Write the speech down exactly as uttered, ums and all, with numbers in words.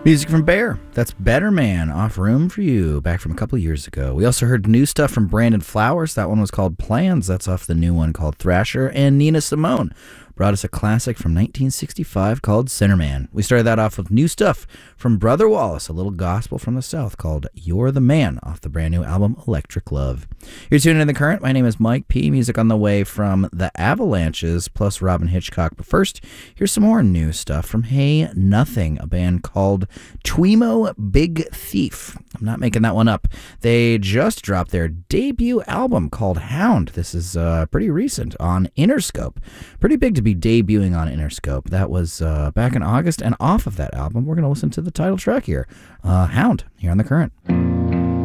Music from Bear. That's Better Man off Room for You, back from a couple years ago. We also heard new stuff from Brandon Flowers. That one was called Plans. That's off the new one called Thrasher. And Nina Simone brought us a classic from nineteen sixty-five called Sinnerman. We started that off with new stuff from Brother Wallace, a little gospel from the South called You're the Man off the brand new album Electric Love. You're tuning in The Current. My name is Mike P. Music on the way from The Avalanches plus Robin Hitchcock. But first, here's some more new stuff from Hey Nothing, a band called Twemo Big Thief. I'm not making that one up. They just dropped their debut album called Hound. This is uh, pretty recent on Interscope. Pretty big to be debuting on Interscope. That was uh, back in August, and off of that album, we're going to listen to the title track here, uh, Hound, here on The Current.